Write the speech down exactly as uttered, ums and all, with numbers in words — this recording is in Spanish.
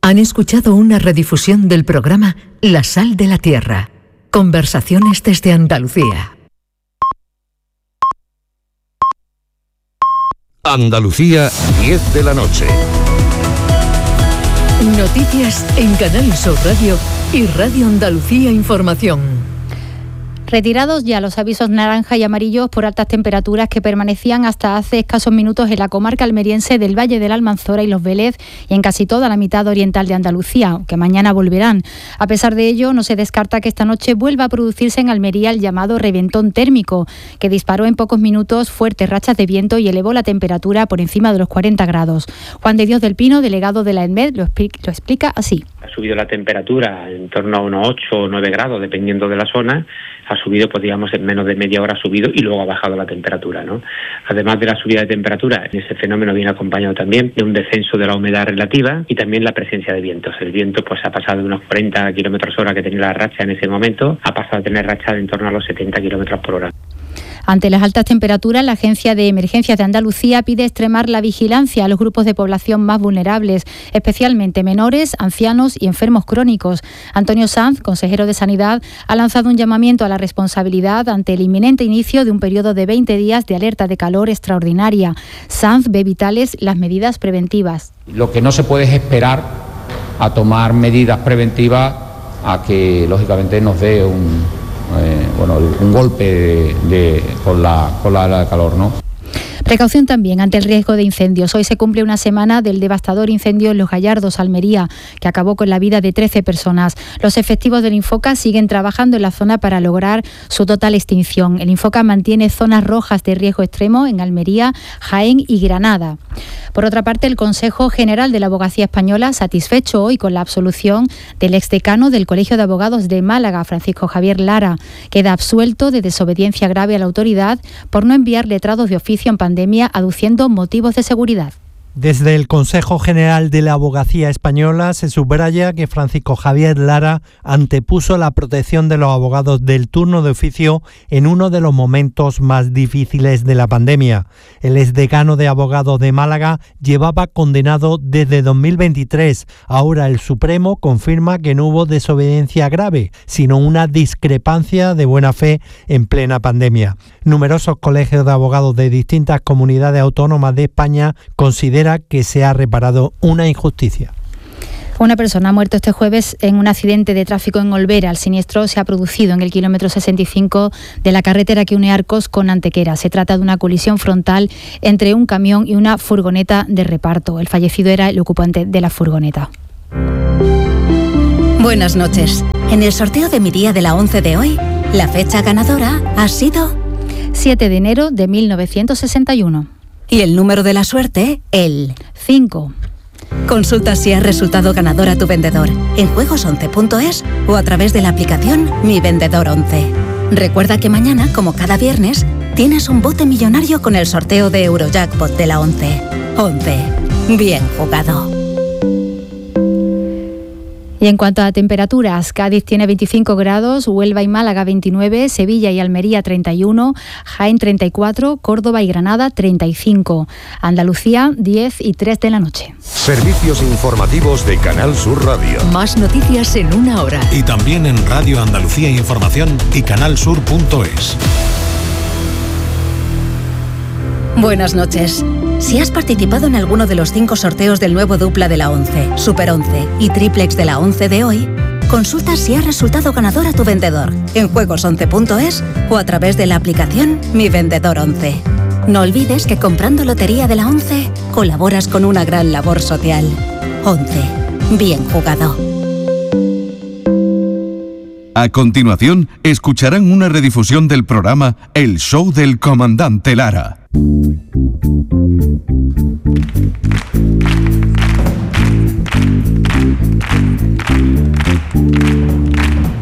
Han escuchado una redifusión del programa La Sal de la Tierra. Conversaciones desde Andalucía. Andalucía, diez de la noche. Noticias en Canal Sur Radio y Radio Andalucía Información. Retirados ya los avisos naranja y amarillos por altas temperaturas que permanecían hasta hace escasos minutos en la comarca almeriense del Valle de la Almanzora y Los Vélez y en casi toda la mitad oriental de Andalucía, aunque mañana volverán. A pesar de ello, no se descarta que esta noche vuelva a producirse en Almería el llamado reventón térmico, que disparó en pocos minutos fuertes rachas de viento y elevó la temperatura por encima de los cuarenta grados. Juan de Dios del Pino, delegado de la ENMED, lo, expli- lo explica así. Ha subido la temperatura en torno a unos ocho o nueve grados, dependiendo de la zona. Ha subido, pues digamos, en menos de media hora ha subido y luego ha bajado la temperatura, ¿no? Además de la subida de temperatura, ese fenómeno viene acompañado también de un descenso de la humedad relativa y también la presencia de vientos. El viento pues ha pasado de unos cuarenta kilómetros hora que tenía la racha en ese momento, ha pasado a tener racha de en torno a los setenta kilómetros por hora. Ante las altas temperaturas, la Agencia de Emergencias de Andalucía pide extremar la vigilancia a los grupos de población más vulnerables, especialmente menores, ancianos y enfermos crónicos. Antonio Sanz, consejero de Sanidad, ha lanzado un llamamiento a la responsabilidad ante el inminente inicio de un periodo de veinte días de alerta de calor extraordinaria. Sanz ve vitales las medidas preventivas. Lo que no se puede es esperar a tomar medidas preventivas a que, lógicamente, nos dé un... Eh, bueno, un golpe de, de, con la con la, la calor, ¿no? Precaución también ante el riesgo de incendios. Hoy se cumple una semana del devastador incendio en Los Gallardos, Almería, que acabó con la vida de trece personas. Los efectivos del Infoca siguen trabajando en la zona para lograr su total extinción. El Infoca mantiene zonas rojas de riesgo extremo en Almería, Jaén y Granada. Por otra parte, el Consejo General de la Abogacía Española, satisfecho hoy con la absolución del exdecano del Colegio de Abogados de Málaga, Francisco Javier Lara, queda absuelto de desobediencia grave a la autoridad por no enviar letrados de oficio en pandemia aduciendo motivos de seguridad. Desde el Consejo General de la Abogacía Española se subraya que Francisco Javier Lara antepuso la protección de los abogados del turno de oficio en uno de los momentos más difíciles de la pandemia. El exdecano de abogados de Málaga llevaba condenado desde dos mil veintitrés. Ahora el Supremo confirma que no hubo desobediencia grave, sino una discrepancia de buena fe en plena pandemia. Numerosos colegios de abogados de distintas comunidades autónomas de España consideran que se ha reparado una injusticia. Una persona ha muerto este jueves en un accidente de tráfico en Olvera. El siniestro se ha producido en el kilómetro sesenta y cinco de la carretera que une Arcos con Antequera. Se trata de una colisión frontal entre un camión y una furgoneta de reparto. El fallecido era el ocupante de la furgoneta. Buenas noches. En el sorteo de mi día de la once de hoy, la fecha ganadora ha sido siete de enero de mil novecientos sesenta y uno. Y el número de la suerte, el cinco. Consulta si has resultado ganador a tu vendedor en juegos once punto es o a través de la aplicación Mi Vendedor once. Recuerda que mañana, como cada viernes, tienes un bote millonario con el sorteo de Eurojackpot de la once. once. Bien jugado. Y en cuanto a temperaturas, Cádiz tiene veinticinco grados, Huelva y Málaga veintinueve, Sevilla y Almería treinta y uno, Jaén treinta y cuatro, Córdoba y Granada treinta y cinco, Andalucía diez y tres de la noche. Servicios informativos de Canal Sur Radio. Más noticias en una hora. Y también en Radio Andalucía Información y canalsur punto es. Buenas noches. Si has participado en alguno de los cinco sorteos del nuevo dupla de la once, Super once y Triplex de la once de hoy, consulta si has resultado ganador a tu vendedor en juegos once punto es o a través de la aplicación Mi Vendedor once. No olvides que comprando lotería de la once colaboras con una gran labor social. once. Bien jugado. A continuación, escucharán una redifusión del programa El Show del Comandante Lara.